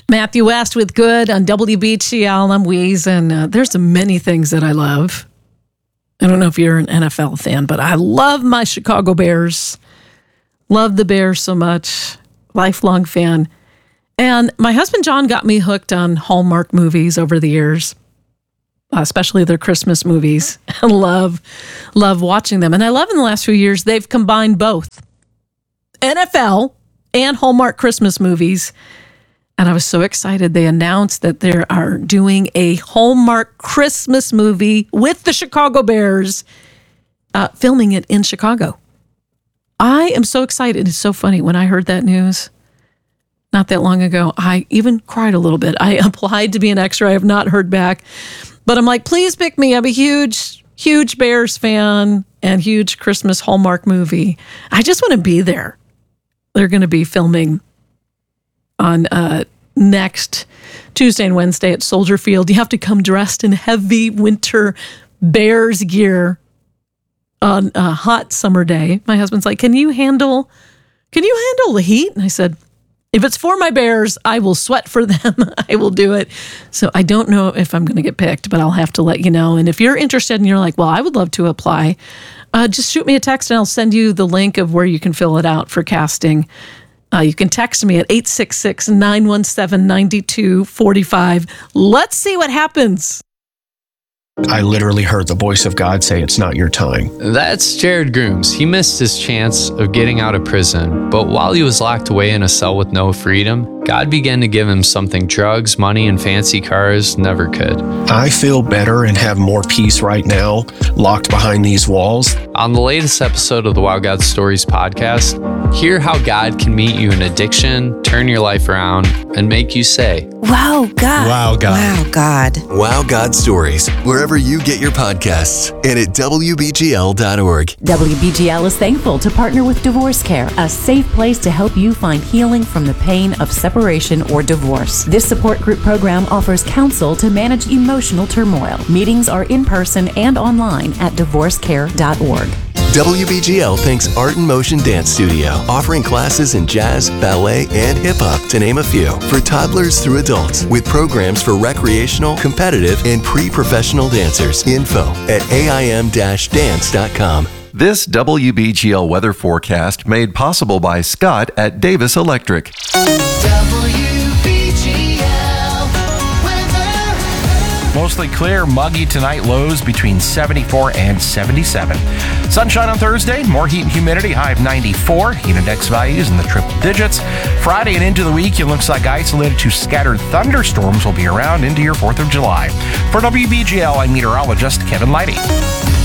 Matthew West with Good on WBGL. I'm Weeze, and there's many things that I love. I don't know if you're an NFL fan, but I love my Chicago Bears. Love the Bears so much. Lifelong fan. And my husband John got me hooked on Hallmark movies over the years, especially their Christmas movies. I love watching them. And I love in the last few years, they've combined both NFL and Hallmark Christmas movies. And I was so excited. They announced that they are doing a Hallmark Christmas movie with the Chicago Bears, filming it in Chicago. I am so excited. It's so funny. When I heard that news not that long ago, I even cried a little bit. I applied to be an extra. I have not heard back. But I'm like, please pick me. I'm a huge Bears fan and huge Christmas Hallmark movie. I just want to be there. They're going to be filming on next Tuesday and Wednesday at Soldier Field. You have to come dressed in heavy winter Bears gear on a hot summer day. My husband's like, can you handle the heat? And I said, if it's for my Bears, I will sweat for them. I will do it. So I don't know if I'm going to get picked, but I'll have to let you know. And if you're interested and you're like, well, I would love to apply, just shoot me a text and I'll send you the link of where you can fill it out for casting. You can text me at 866-917-9245. Let's see what happens. I literally heard the voice of God say, it's not your time. That's Jared Grooms. He missed his chance of getting out of prison, but while he was locked away in a cell with no freedom, God began to give him something drugs, money, and fancy cars never could. I feel better and have more peace right now, locked behind these walls. On the latest episode of the Wow God Stories podcast, hear how God can meet you in addiction, turn your life around, and make you say, Wow, God. Wow, God. Wow, God. Wow God Stories, wherever you get your podcasts and at WBGL.org. WBGL is thankful to partner with Divorce Care, a safe place to help you find healing from the pain of separation or divorce. This support group program offers counsel to manage emotional turmoil. Meetings are in person and online at divorcecare.org. WBGL thanks Art in Motion Dance Studio, offering classes in jazz, ballet, and hip-hop, to name a few, for toddlers through adults, with programs for recreational, competitive, and pre-professional dancers. Info at aim-dance.com. This WBGL weather forecast made possible by Scott at Davis Electric. Mostly clear, muggy tonight, lows between 74 and 77. Sunshine on Thursday, more heat and humidity, high of 94. Heat index values in the triple digits. Friday and into the week, it looks like isolated to scattered thunderstorms will be around into your 4th of July. For WBGL, I'm meteorologist Kevin Leidy.